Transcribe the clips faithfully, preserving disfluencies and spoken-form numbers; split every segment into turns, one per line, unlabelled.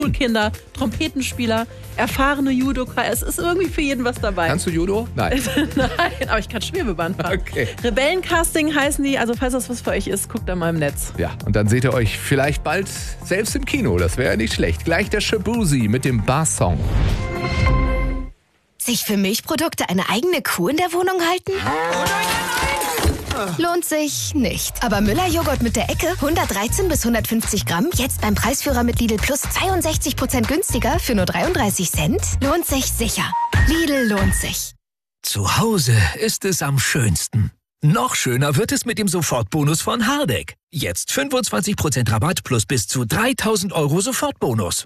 Kinder, Trompetenspieler, erfahrene Judoka. Es ist irgendwie für jeden was dabei.
Kannst du Judo? Nein.
Nein, aber ich kann Schwebebahn fahren.
Okay.
Rebellencasting heißen die. Also falls das was für euch ist, guckt da mal im Netz.
Ja, und dann seht ihr euch vielleicht bald selbst im Kino. Das wäre ja nicht schlecht. Gleich der Shabuzi mit dem Bar-Song.
Sich für Milchprodukte eine eigene Kuh in der Wohnung halten? Lohnt sich nicht. Aber Müller-Joghurt mit der Ecke, hundertdreizehn bis hundertfünfzig Gramm, jetzt beim Preisführer mit Lidl Plus zweiundsechzig Prozent günstiger für nur dreiunddreißig Cent? Lohnt sich sicher. Lidl lohnt sich.
Zu Hause ist es am schönsten. Noch schöner wird es mit dem Sofortbonus von Hardegg. Jetzt fünfundzwanzig Prozent Rabatt plus bis zu dreitausend Euro Sofortbonus.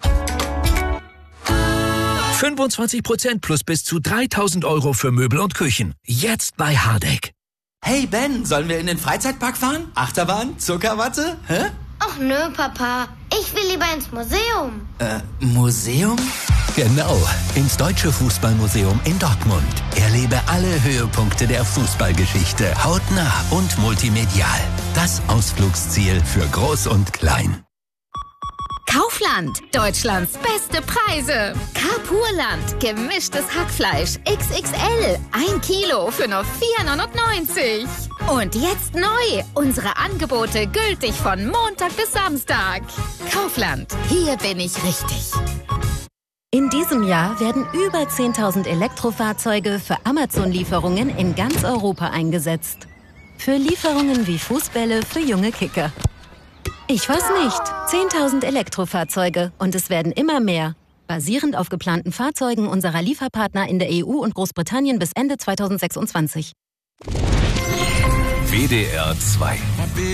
fünfundzwanzig Prozent plus bis zu dreitausend Euro für Möbel und Küchen. Jetzt bei Hardegg.
Hey Ben, sollen wir in den Freizeitpark fahren? Achterbahn? Zuckerwatte? Hä?
Ach nö, Papa. Ich will lieber ins Museum.
Äh, Museum?
Genau, ins Deutsche Fußballmuseum in Dortmund. Erlebe alle Höhepunkte der Fußballgeschichte hautnah und multimedial. Das Ausflugsziel für Groß und Klein.
Kaufland, Deutschlands beste Preise. Carpurland, gemischtes Hackfleisch X X L, ein Kilo für nur vier neunundneunzig. Und jetzt neu, unsere Angebote gültig von Montag bis Samstag. Kaufland, hier bin ich richtig.
In diesem Jahr werden über zehntausend Elektrofahrzeuge für Amazon-Lieferungen in ganz Europa eingesetzt. Für Lieferungen wie Fußbälle für junge Kicker. Ich weiß nicht. zehntausend Elektrofahrzeuge und es werden immer mehr. Basierend auf geplanten Fahrzeugen unserer Lieferpartner in der E U und Großbritannien bis Ende zweitausendsechsundzwanzig.
W D R zwei